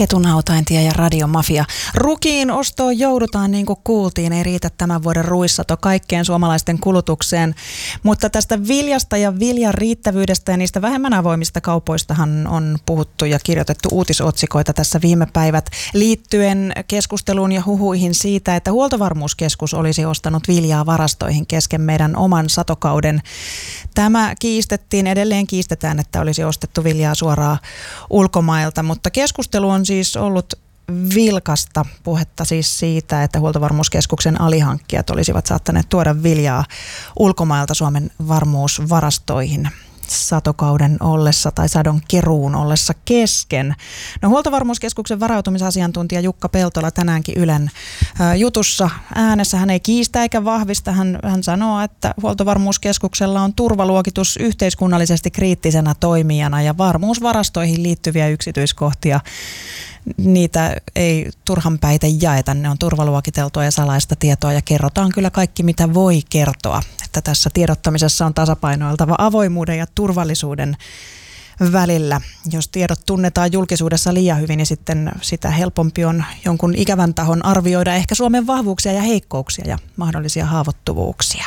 Ketunhautaintie ja radiomafia. Rukiin ostoon joudutaan, niin kuin kuultiin, ei riitä tämän vuoden ruissato kaikkeen suomalaisten kulutukseen. Mutta tästä viljasta ja viljan riittävyydestä ja niistä vähemmän avoimista kaupoistahan on puhuttu ja kirjoitettu uutisotsikoita tässä viime päivät liittyen keskusteluun ja huhuihin siitä, että Huoltovarmuuskeskus olisi ostanut viljaa varastoihin kesken meidän oman satokauden. Tämä kiistettiin, edelleen kiistetään, että olisi ostettu viljaa suoraan ulkomailta, mutta keskustelu on siis ollut vilkasta, puhetta siis siitä, että Huoltovarmuuskeskuksen alihankkijat olisivat saattaneet tuoda viljaa ulkomailta Suomen varmuusvarastoihin satokauden ollessa tai sadon keruun ollessa kesken. No, Huoltovarmuuskeskuksen varautumisasiantuntija Jukka Peltola tänäänkin Ylen jutussa äänessä. Hän ei kiistä eikä vahvista. Hän sanoo, että Huoltovarmuuskeskuksella on turvaluokitus yhteiskunnallisesti kriittisenä toimijana ja varmuusvarastoihin liittyviä yksityiskohtia. Niitä ei turhan päitä jaeta. Ne on turvaluokiteltua ja salaista tietoa ja kerrotaan kyllä kaikki, mitä voi kertoa. Että tässä tiedottamisessa on tasapainoiltava avoimuuden ja turvallisuuden välillä. Jos tiedot tunnetaan julkisuudessa liian hyvin, niin sitten sitä helpompi on jonkun ikävän tahon arvioida ehkä Suomen vahvuuksia ja heikkouksia ja mahdollisia haavoittuvuuksia.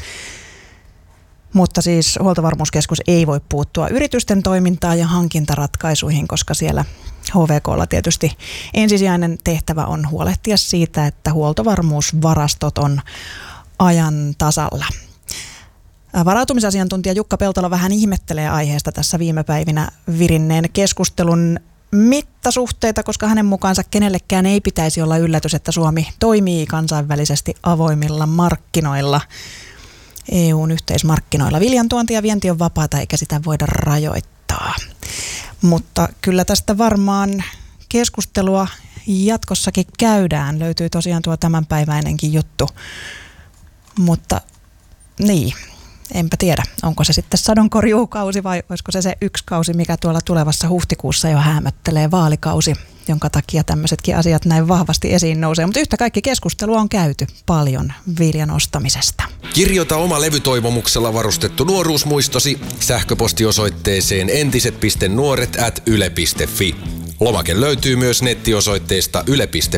Mutta siis Huoltovarmuuskeskus ei voi puuttua yritysten toimintaan ja hankintaratkaisuihin, koska siellä HVK:lla tietysti ensisijainen tehtävä on huolehtia siitä, että huoltovarmuusvarastot on ajan tasalla. Varautumisasiantuntija Jukka Peltola vähän ihmettelee aiheesta tässä viime päivinä virinneen keskustelun mittasuhteita, koska hänen mukaansa kenellekään ei pitäisi olla yllätys, että Suomi toimii kansainvälisesti avoimilla markkinoilla. EU:n yhteismarkkinoilla. Viljan tuonti ja vienti on vapaata eikä sitä voida rajoittaa. Mutta kyllä tästä varmaan keskustelua jatkossakin käydään. Löytyy tosiaan tuo tämänpäiväinenkin juttu. Mutta niin, enpä tiedä, onko se sitten sadonkorjuukausi vai olisiko se yksi kausi, mikä tuolla tulevassa huhtikuussa jo häämöttelee, vaalikausi, jonka takia tämmöisetkin asiat näin vahvasti esiin nousee. Mutta yhtä kaikki keskustelua on käyty paljon viljan ostamisesta. Kirjoita oma levytoivomuksella varustettu nuoruusmuistosi sähköpostiosoitteeseen entiset.nuoret@yle.fi. Lomake löytyy myös nettiosoitteesta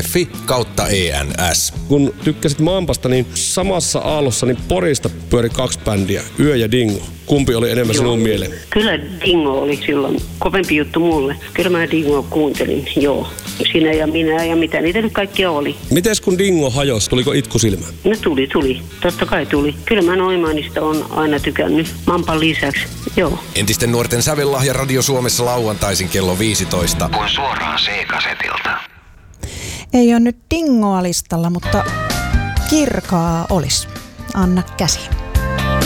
yle.fi/ENS. Kun tykkäsit Mampasta, niin samassa aallossa niin Porista pyöri 2 bändiä, Yö ja Dingo. Kumpi oli enemmän sinun mieleen? Kyllä Dingo oli silloin kovempi juttu mulle. Kyllä mä Dingoa kuuntelin, joo. Sinä ja minä ja mitä niitä nyt kaikkia oli. Mites kun Dingo hajosi, tuliko itku silmään? No tuli. Totta kai tuli. Kyllä mä Noimanista on aina tykännyt. Mampan lisäksi, joo. Entisten nuorten sävellahja Radio Suomessa lauantaisin kello 15. Kuin suoraan C-kasetilta. Ei ole nyt Dingoa listalla, mutta Kirkaa olisi. Anna käsi.